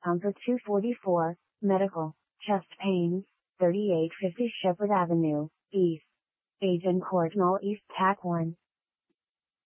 Comfort 244, Medical, Chest Pains, 3850 Shepherd Avenue, East. Agincourt Mall East TAC 1.